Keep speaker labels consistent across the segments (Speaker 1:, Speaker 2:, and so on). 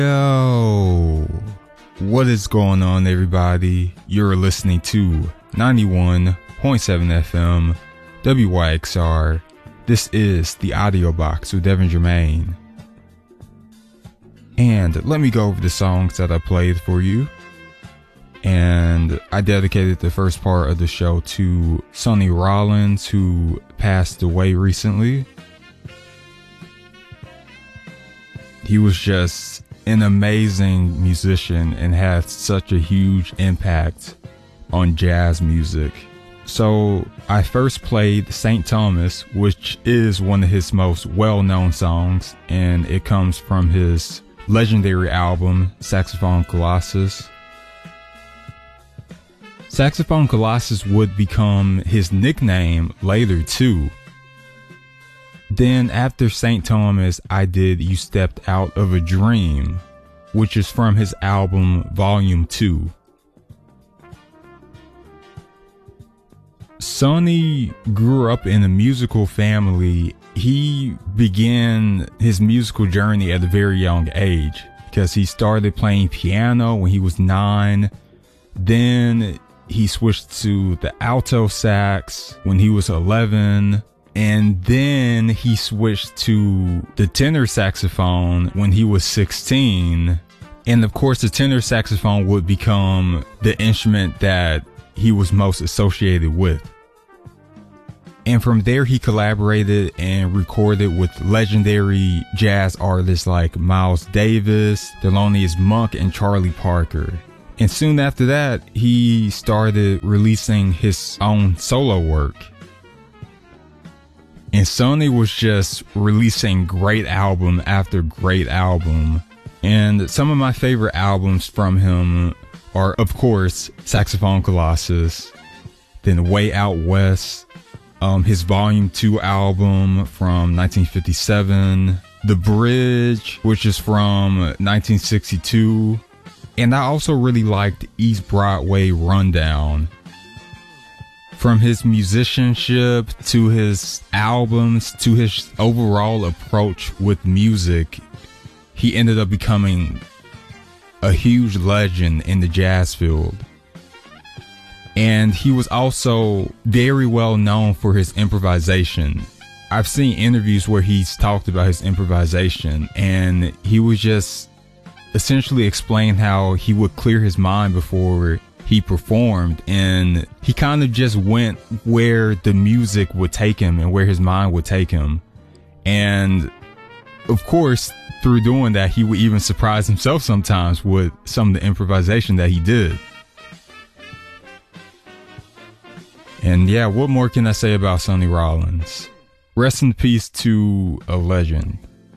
Speaker 1: Yo, what is going on, everybody? You're listening to 91.7 FM WYXR. This is the Audio Box with Devin Germain. And let me go over the songs that I played for you. And I dedicated the first part of the show to Sonny Rollins, who passed away recently. He was just an amazing musician and had such a huge impact on jazz music. So I first played St. Thomas, which is one of his most well-known songs, and it comes from his legendary album, Saxophone Colossus. Saxophone Colossus would become his nickname later too. Then after St. Thomas, I did You Stepped Out of a Dream, which is from his album Volume 2. Sonny grew up in a musical family. He began his musical journey at a very young age because he started playing piano when he was 9. Then he switched to the alto sax when he was 11. And then he switched to the tenor saxophone when he was 16. And of course, the tenor saxophone would become the instrument that he was most associated with. And from there, he collaborated and recorded with legendary jazz artists like Miles Davis, Thelonious Monk, and Charlie Parker. And soon after that, he started releasing his own solo work. And Sonny was just releasing great album after great album. And some of my favorite albums from him are, of course, Saxophone Colossus, then Way Out West, his Volume 2 album from 1957, The Bridge, which is from 1962. And I also really liked East Broadway Rundown. From his musicianship to his albums to his overall approach with music, he ended up becoming a huge legend in the jazz field. And he was also very well known for his improvisation. I've seen interviews where he's talked about his improvisation, and he was just essentially explain how he would clear his mind before he performed, and he kind of just went where the music would take him and where his mind would take him. And of course, through doing that, he would even surprise himself sometimes with some of the improvisation that he did. And yeah, what more can I say about Sonny Rollins? Rest in peace to a legend.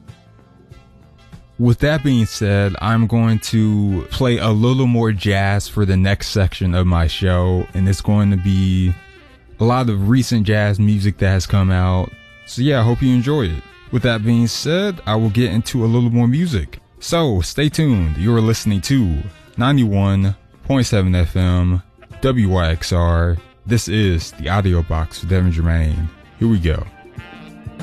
Speaker 1: With that being said, I'm going to play a little more jazz for the next section of my show, and it's going to be a lot of recent jazz music that has come out. So yeah, I hope you enjoy it. With that being said, I will get into a little more music. So stay tuned. You're listening to 91.7 FM WYXR. This is the Audio Box with Devin Germain. Here we go.